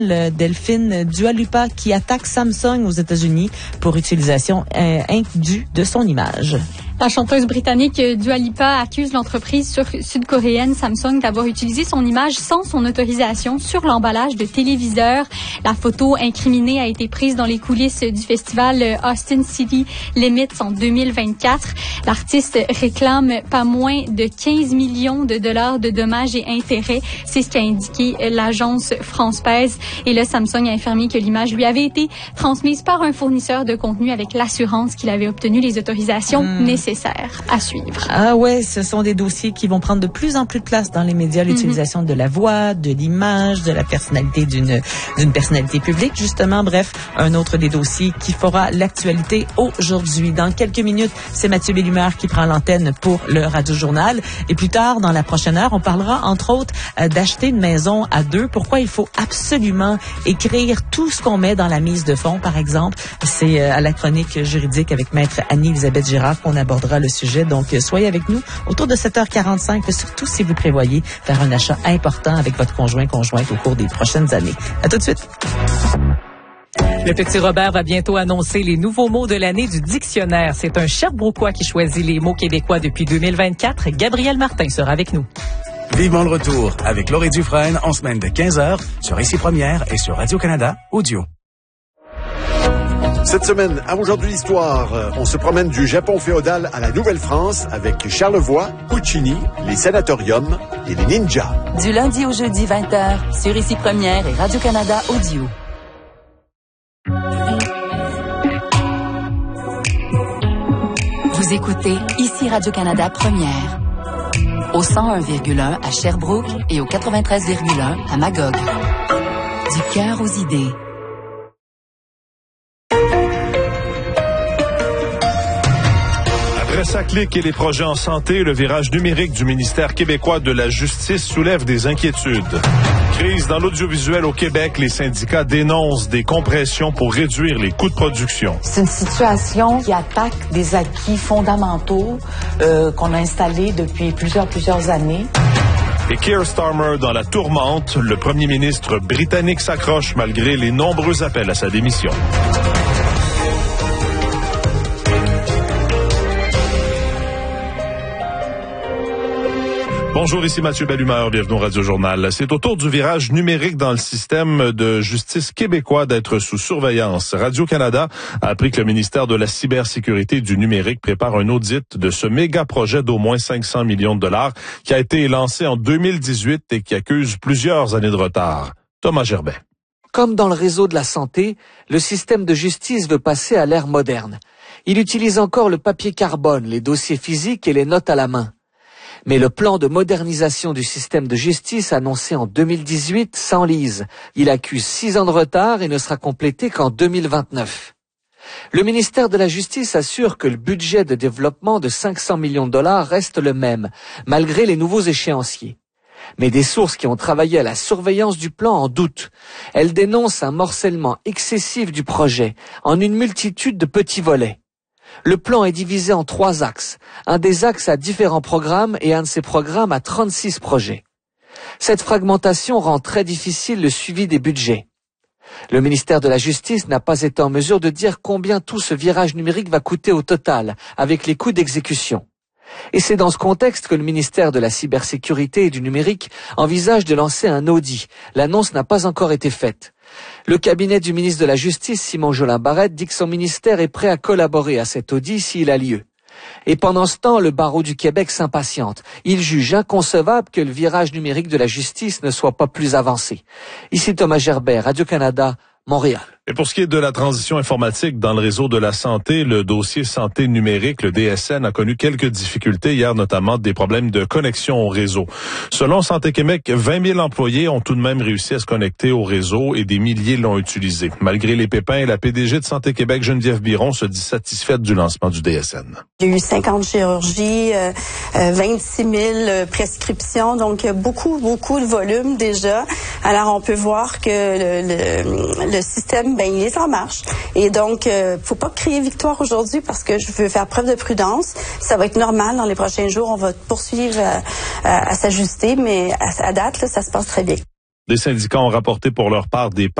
Delphine Dua Lipa qui attaque Samsung aux États-Unis pour utilisation indue de son image. La chanteuse britannique Dua Lipa accuse l'entreprise sud-coréenne Samsung d'avoir utilisé son image sans son autorisation sur l'emballage de téléviseurs. La photo incriminée a été prise dans les coulisses du festival Austin City Limits en 2024. L'artiste réclame pas moins de 15 millions de dollars de dommages et intérêts. C'est ce qu'a indiqué l'agence France-Presse. Et là, Samsung a affirmé que l'image lui avait été transmise par un fournisseur de contenu avec l'assurance qu'il avait obtenu les autorisations nécessaires à suivre. Ah ouais, ce sont des dossiers qui vont prendre de plus en plus de place dans les médias, l'utilisation de la voix, de l'image, de la personnalité d'une personnalité publique, justement. Bref, un autre des dossiers qui fera l'actualité aujourd'hui. Dans quelques minutes, c'est Mathieu Bellumeur qui prend l'antenne pour le Radio-Journal. Et plus tard, dans la prochaine heure, on parlera, entre autres, d'acheter une maison à deux. Pourquoi il faut absolument écrire tout ce qu'on met dans la mise de fonds, par exemple. C'est à la chronique juridique avec Maître Annie-Elisabeth Girard qu'on abordera le sujet. Donc, soyez avec nous autour de 7h45, surtout si vous prévoyez faire un achat important avec votre conjointe au cours des prochaines années. À tout de suite. Le petit Robert va bientôt annoncer les nouveaux mots de l'année du dictionnaire. C'est un Sherbrookois qui choisit les mots québécois depuis 2024. Gabriel Martin sera avec nous. Vivement le retour avec Laurie Dufresne en semaine de 15h sur Ici Première et sur Radio-Canada Audio. Cette semaine, à Aujourd'hui l'Histoire, on se promène du Japon féodal à la Nouvelle-France avec Charlevoix, Puccini, les sanatoriums et les ninjas. Du lundi au jeudi 20h sur Ici Première et Radio-Canada Audio. Vous écoutez Ici Radio-Canada Première. Au 101,1 à Sherbrooke et au 93,1 à Magog. Du cœur aux idées. Après Saclic et les projets en santé, le virage numérique du ministère québécois de la Justice soulève des inquiétudes. Crise dans l'audiovisuel au Québec, les syndicats dénoncent des compressions pour réduire les coûts de production. C'est une situation qui attaque des acquis fondamentaux qu'on a installés depuis plusieurs années. Et Keir Starmer dans la tourmente, le premier ministre britannique s'accroche malgré les nombreux appels à sa démission. Bonjour, ici Mathieu Bellumeur, bienvenue au Radio-Journal. C'est au tour du virage numérique dans le système de justice québécois d'être sous surveillance. Radio-Canada a appris que le ministère de la cybersécurité et du numérique prépare un audit de ce méga projet d'au moins 500 millions de dollars qui a été lancé en 2018 et qui accuse plusieurs années de retard. Thomas Gerbet. Comme dans le réseau de la santé, le système de justice veut passer à l'ère moderne. Il utilise encore le papier carbone, les dossiers physiques et les notes à la main. Mais le plan de modernisation du système de justice annoncé en 2018 s'enlise. Il accuse 6 ans de retard et ne sera complété qu'en 2029. Le ministère de la Justice assure que le budget de développement de 500 millions de dollars reste le même, malgré les nouveaux échéanciers. Mais des sources qui ont travaillé à la surveillance du plan en doutent. Elles dénoncent un morcellement excessif du projet, en une multitude de petits volets. Le plan est divisé en 3 axes. Un des axes a différents programmes et un de ces programmes a 36 projets. Cette fragmentation rend très difficile le suivi des budgets. Le ministère de la Justice n'a pas été en mesure de dire combien tout ce virage numérique va coûter au total, avec les coûts d'exécution. Et c'est dans ce contexte que le ministère de la Cybersécurité et du Numérique envisage de lancer un audit. L'annonce n'a pas encore été faite. Le cabinet du ministre de la Justice, Simon Jolin-Barrette, dit que son ministère est prêt à collaborer à cet audit s'il a lieu. Et pendant ce temps, le barreau du Québec s'impatiente. Il juge inconcevable que le virage numérique de la justice ne soit pas plus avancé. Ici Thomas Gerbet, Radio-Canada, Montréal. Et pour ce qui est de la transition informatique dans le réseau de la santé, le dossier santé numérique, le DSN, a connu quelques difficultés hier, notamment des problèmes de connexion au réseau. Selon Santé Québec, 20 000 employés ont tout de même réussi à se connecter au réseau et des milliers l'ont utilisé. Malgré les pépins, la PDG de Santé Québec, Geneviève Biron, se dit satisfaite du lancement du DSN. Il y a eu 50 chirurgies, 26 000 prescriptions, donc beaucoup de volume déjà. Alors on peut voir que le système, il est en marche. Et donc, faut pas crier victoire aujourd'hui parce que je veux faire preuve de prudence. Ça va être normal dans les prochains jours. On va poursuivre à s'ajuster, mais à date, là, ça se passe très bien. Des syndicats ont rapporté pour leur part des